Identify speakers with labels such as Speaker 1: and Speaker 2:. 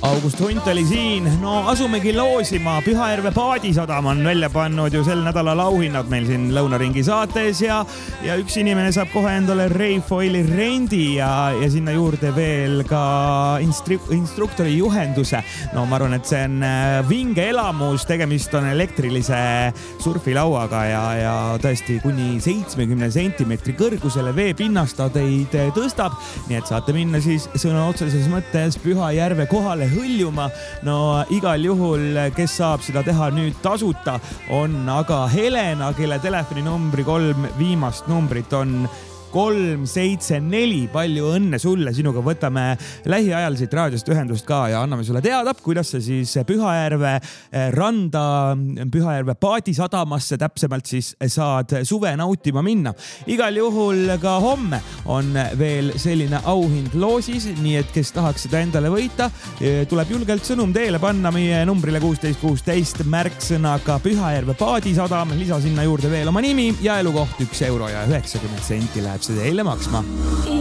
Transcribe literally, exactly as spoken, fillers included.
Speaker 1: August Hunt oli siin. No asumegi loosima. Pühajärve Paadisadam on välja pannud ju sel nädalal auhinnad meil siin Lõunaringi saates ja, ja üks inimene saab kohe endale Rayfoili rendi ja, ja sinna juurde veel ka instru instruktori juhenduse. No ma arvan, et see on vinge elamus. Tegemist on elektrilise surfilauaga ja, ja tõesti kuni seitsmekümne sentimeetri kõrgusele veepinnast ta teid tõstab. Nii et saate minna siis sõna otseses mõttes Pühajärve kohale hõljuma. No igal juhul, kes saab seda teha nüüd tasuta, on aga Helena, kelle telefoninumbri kolm viimast numbrit on kolm seitse neli. Palju õnne sulle, sinuga võtame lähiajal siit raadiost ühendust ka ja anname sulle teada, kuidas sa siis Pühajärve randa, Pühajärve Paadisadamasse täpsemalt siis saad suve nautima minna. Igal juhul ka homme on veel selline auhind loosis, nii et kes tahaks seda endale võita, tuleb julgelt sõnum teele panna meie numbrile kuusteist kuusteist märksõnaga Pühajärve Paadisadam, lisa sinna juurde veel oma nimi ja elukoht üks euro ja üheksakümmend senti läheb see teile maksma.